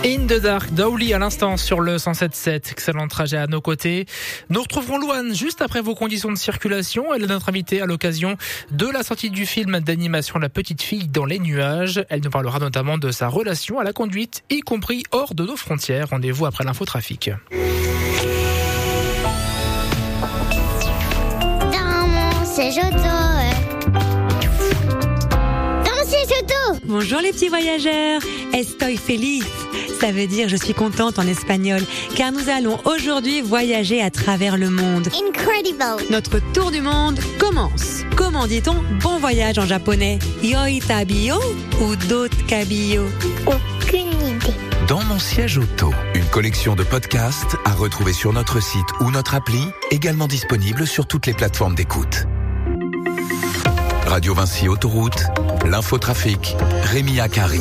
In the Dark, Dowley à l'instant sur le 107.7. Excellent trajet à nos côtés. Nous retrouverons Louane juste après vos conditions de circulation. Elle est notre invitée à l'occasion de la sortie du film d'animation La Petite Fille dans les nuages. Elle nous parlera notamment de sa relation à la conduite, y compris hors de nos frontières. Rendez-vous après l'infotrafic. Dans mon siège auto. Dans mon siège auto. Bonjour les petits voyageurs. Estoy feliz. Ça veut dire je suis contente en espagnol, car nous allons aujourd'hui voyager à travers le monde. Incredible. Notre tour du monde commence. Comment dit-on bon voyage en japonais? Yoi tabio ou d'autres cabillo? Aucune idée. Dans mon siège auto, une collection de podcasts à retrouver sur notre site ou notre appli, également disponible sur toutes les plateformes d'écoute. Radio Vinci Autoroute, l'infotrafic, Rémi Akari.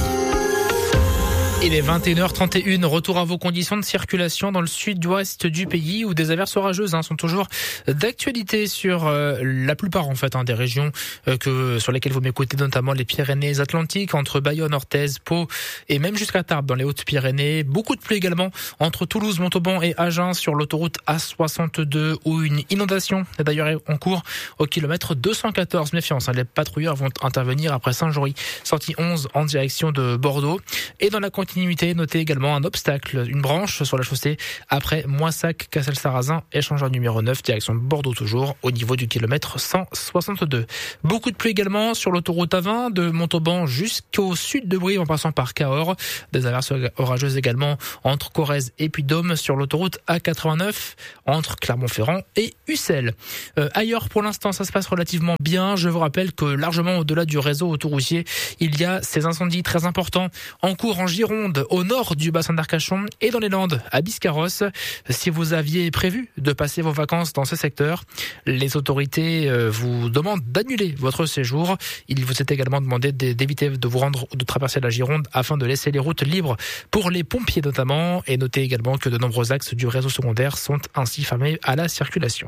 Il est 21h31, retour à vos conditions de circulation dans le sud-ouest du pays où des averses orageuses sont toujours d'actualité sur la plupart des régions sur lesquelles vous m'écoutez, notamment les Pyrénées-Atlantiques, entre Bayonne, Orthez, Pau et même jusqu'à Tarbes dans les Hautes-Pyrénées. Beaucoup de pluie également entre Toulouse, Montauban et Agen sur l'autoroute A62 où une inondation est d'ailleurs en cours au kilomètre 214. Méfiance, les patrouilleurs vont intervenir après Saint-Jory, sortie 11 en direction de Bordeaux. Et dans la continuité, notez également un obstacle, une branche sur la chaussée après Moissac, Cassel-Sarrazin, échangeur numéro 9, direction Bordeaux toujours, au niveau du kilomètre 162. Beaucoup de pluie également sur l'autoroute A20 de Montauban jusqu'au sud de Brive en passant par Cahors. Des averses orageuses également entre Corrèze et Puy-de-Dôme sur l'autoroute A89 entre Clermont-Ferrand et Ussel. Ailleurs, pour l'instant, ça se passe relativement bien. Je vous rappelle que largement au-delà du réseau autoroutier, il y a ces incendies très importants en cours en Gironde, au nord du bassin d'Arcachon et dans les Landes, à Biscarrosse. Si vous aviez prévu de passer vos vacances dans ce secteur, les autorités vous demandent d'annuler votre séjour. Il vous est également demandé d'éviter de vous rendre ou de traverser la Gironde afin de laisser les routes libres pour les pompiers notamment. Et notez également que de nombreux axes du réseau secondaire sont ainsi fermés à la circulation.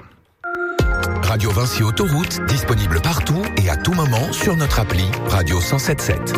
Radio Vinci Autoroute, disponible partout et à tout moment sur notre appli Radio 107.7.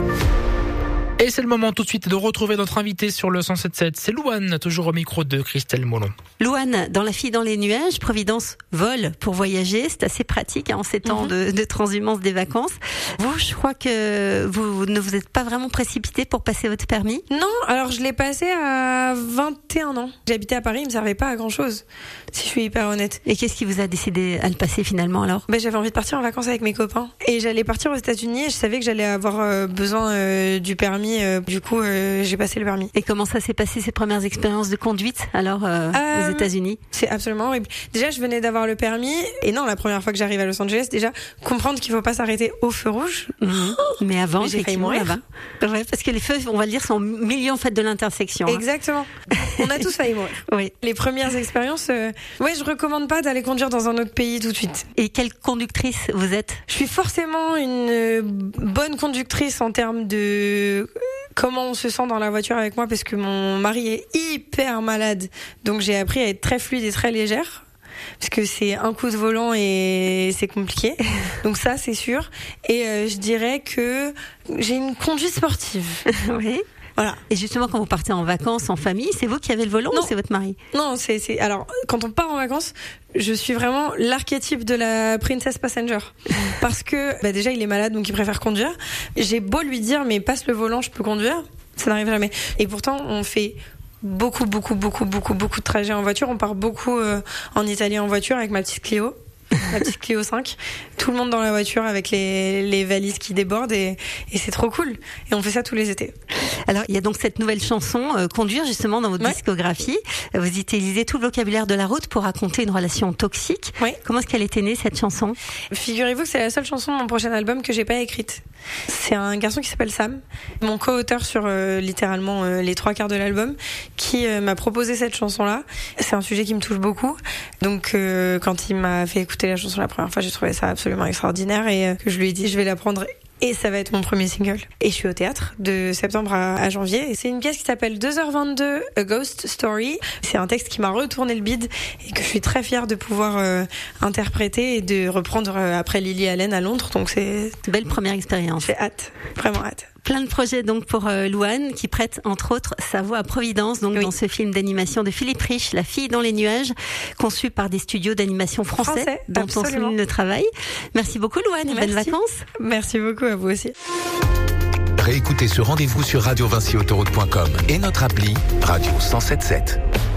Et c'est le moment tout de suite de retrouver notre invité sur le 107.7. C'est Louane, toujours au micro de Christelle Molon. Louane, dans La Fille dans les nuages, Providence vole pour voyager. C'est assez pratique en ces temps de transhumance des vacances. Vous, je crois que vous ne vous êtes pas vraiment précipité pour passer votre permis? Non, alors je l'ai passé à 21 ans. J'habitais à Paris, il me servait pas à grand chose, si je suis hyper honnête. Et qu'est-ce qui vous a décidé à le passer finalement alors? J'avais envie de partir en vacances avec mes copains. Et j'allais partir aux États-Unis et je savais que j'allais avoir besoin du permis. Du coup, j'ai passé le permis. Et comment ça s'est passé ces premières expériences de conduite alors aux États-Unis? C'est absolument horrible. Déjà, je venais d'avoir le permis et non, la première fois que j'arrive à Los Angeles, déjà comprendre qu'il faut pas s'arrêter au feu rouge. Mais avant, j'ai failli mourir. Ouais, parce que les feux, on va le dire, sont au milieu en fait de l'intersection. Exactement. On a tous failli mourir. Oui. Les premières expériences, je recommande pas d'aller conduire dans un autre pays tout de suite. Et quelle conductrice vous êtes? Je suis forcément une bonne conductrice en termes de comment on se sent dans la voiture avec moi, parce que mon mari est hyper malade. Donc j'ai appris à être très fluide et très légère, parce que c'est un coup de volant et c'est compliqué. Donc ça, c'est sûr. Et je dirais que j'ai une conduite sportive. Oui. Voilà. Et justement, quand vous partez en vacances, en famille, c'est vous qui avez le volant ou c'est votre mari? Non, alors, quand on part en vacances, je suis vraiment l'archétype de la princess passenger. Parce que, déjà, il est malade, donc il préfère conduire. J'ai beau lui dire, mais passe le volant, je peux conduire. Ça n'arrive jamais. Et pourtant, on fait beaucoup de trajets en voiture. On part beaucoup en Italie en voiture avec ma petite Clio. La petite Clio 5, tout le monde dans la voiture avec les valises qui débordent et c'est trop cool. Et on fait ça tous les étés. Alors, il y a donc cette nouvelle chanson, Conduire, justement, dans votre discographie. Vous utilisez tout le vocabulaire de la route pour raconter une relation toxique. Oui. Comment est-ce qu'elle était née, cette chanson? Figurez-vous que c'est la seule chanson de mon prochain album que j'ai pas écrite. C'est un garçon qui s'appelle Sam, mon co-auteur sur littéralement les 3/4 de l'album, qui m'a proposé cette chanson-là. C'est un sujet qui me touche beaucoup. Donc, quand il m'a fait écouter la chanson la première fois, j'ai trouvé ça absolument extraordinaire et que je lui ai dit je vais la prendre et ça va être mon premier single. Et je suis au théâtre de septembre à janvier et c'est une pièce qui s'appelle 2h22 A Ghost Story. C'est un texte qui m'a retourné le bide et que je suis très fière de pouvoir interpréter et de reprendre après Lily Allen à Londres. Donc c'est une belle première expérience. J'ai hâte, vraiment hâte. Plein de projets donc pour Louane, qui prête entre autres sa voix à Providence, donc dans ce film d'animation de Philippe Rich, La fille dans les nuages, conçu par des studios d'animation français dont absolument. on souligne le travail. Merci beaucoup Louane, et bonnes vacances. Merci beaucoup à vous aussi. Réécoutez ce rendez-vous sur radiovinciautoroute.com et notre appli Radio 107.7.